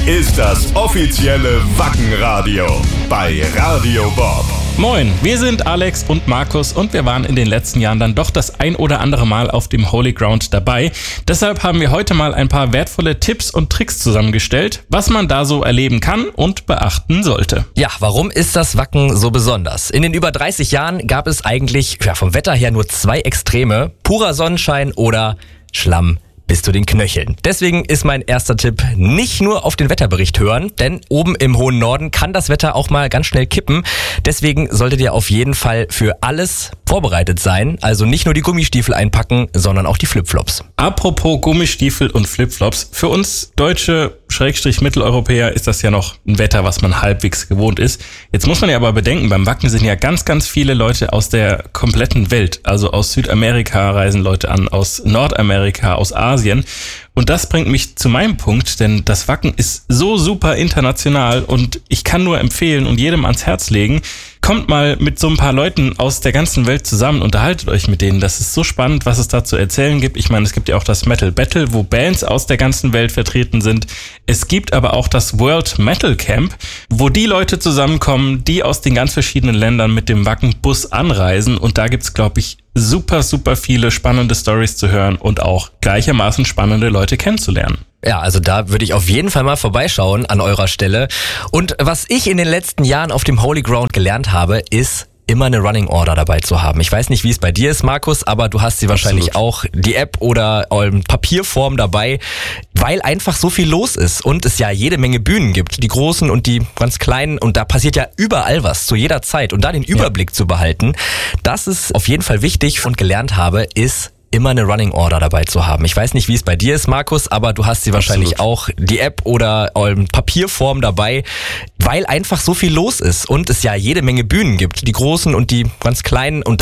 ist das offizielle Wackenradio bei Radio Bob. Moin, wir sind Alex und Markus und wir waren in den letzten Jahren dann doch das ein oder andere Mal auf dem Holy Ground dabei. Deshalb haben wir heute mal ein paar wertvolle Tipps und Tricks zusammengestellt, was man da so erleben kann und beachten sollte. Ja, warum ist das Wacken so besonders? In den über 30 Jahren gab es eigentlich vom Wetter her nur 2 Extreme: purer Sonnenschein oder Schlamm bis zu den Knöcheln. Deswegen ist mein erster Tipp: nicht nur auf den Wetterbericht hören, denn oben im hohen Norden kann das Wetter auch mal ganz schnell kippen. Deswegen solltet ihr auf jeden Fall für alles vorbereitet sein. Also nicht nur die Gummistiefel einpacken, sondern auch die Flipflops. Apropos Gummistiefel und Flipflops, für uns Deutsche /Mitteleuropäer ist das ja noch ein Wetter, was man halbwegs gewohnt ist. Jetzt muss man ja aber bedenken, beim Wacken sind ja ganz, ganz viele Leute aus der kompletten Welt. Also aus Südamerika reisen Leute an, aus Nordamerika, aus Asien. Und das bringt mich zu meinem Punkt, denn das Wacken ist so super international und ich kann nur empfehlen und jedem ans Herz legen, kommt mal mit so ein paar Leuten aus der ganzen Welt zusammen, unterhaltet euch mit denen. Das ist so spannend, was es da zu erzählen gibt. Ich meine, es gibt ja auch das Metal Battle, wo Bands aus der ganzen Welt vertreten sind. Es gibt aber auch das World Metal Camp, wo die Leute zusammenkommen, die aus den ganz verschiedenen Ländern mit dem Wackenbus anreisen. Und da gibt's, glaube ich, super viele spannende Storys zu hören und auch gleichermaßen spannende Leute kennenzulernen. Ja, also da würde ich auf jeden Fall mal vorbeischauen an eurer Stelle. Und was ich in den letzten Jahren auf dem Holy Ground gelernt habe, ist immer eine Running Order dabei zu haben. Ich weiß nicht, wie es bei dir ist, Markus, aber du hast sie wahrscheinlich auch, die App oder Papierform dabei, weil einfach so viel los ist und es ja jede Menge Bühnen gibt, die großen und die ganz kleinen, und da passiert ja überall was zu jeder Zeit, und da den Überblick zu behalten, das ist auf jeden Fall wichtig. Und gelernt habe, ist immer eine Running Order dabei zu haben. Ich weiß nicht, wie es bei dir ist, Markus, aber du hast sie wahrscheinlich auch, die App oder Papierform dabei, weil einfach so viel los ist und es ja jede Menge Bühnen gibt, die großen und die ganz kleinen, und